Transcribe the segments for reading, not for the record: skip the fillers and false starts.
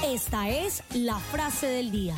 Esta es la frase del día.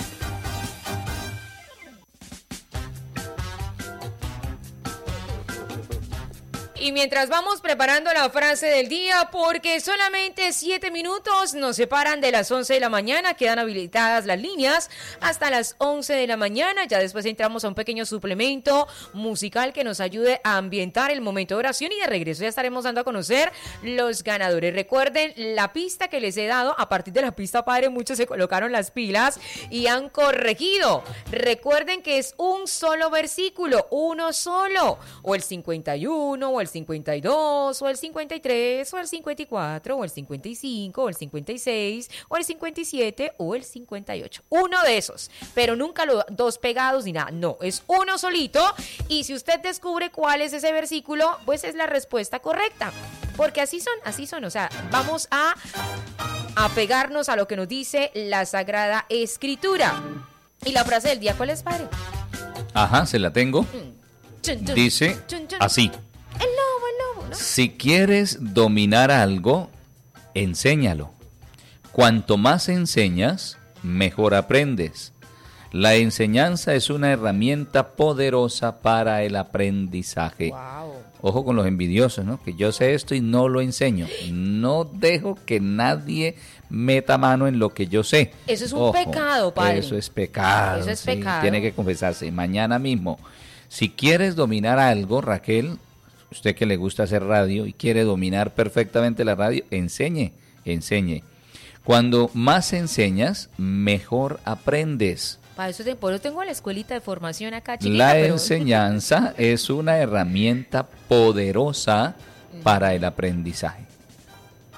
Y mientras vamos preparando la frase del día, porque solamente 7 minutos nos separan de las 11 de la mañana, quedan habilitadas las líneas hasta las 11 de la mañana, ya después entramos a un pequeño suplemento musical que nos ayude a ambientar el momento de oración y de regreso ya estaremos dando a conocer los ganadores. Recuerden la pista que les he dado, a partir de la pista padre muchos se colocaron las pilas y han corregido. Recuerden que es un solo versículo, uno solo, o el 51, o el 52, o el 53, o el 54, o el 55, o el 56, o el 57, o el 58. Uno de esos, pero nunca los dos pegados ni nada. No, es uno solito. Y si usted descubre cuál es ese versículo, pues es la respuesta correcta. Porque así son. O sea, vamos a apegarnos a lo que nos dice la Sagrada Escritura. ¿Y la frase del día cuál es, padre? Ajá, se la tengo. Dice así. El lobo, ¿no? Si quieres dominar algo, enséñalo. Cuanto más enseñas, mejor aprendes. La enseñanza es una herramienta poderosa para el aprendizaje. Wow. Ojo con los envidiosos, ¿no? Que yo sé esto y no lo enseño. No dejo que nadie meta mano en lo que yo sé. Eso es un pecado, padre. Eso es pecado. Eso es sí, pecado. Tiene que confesarse mañana mismo. Si quieres dominar algo, Raquel, usted que le gusta hacer radio y quiere dominar perfectamente la radio, enseñe. Cuando más enseñas, mejor aprendes. Para eso tengo la escuelita de formación acá, chiquita. La enseñanza es una herramienta poderosa para el aprendizaje.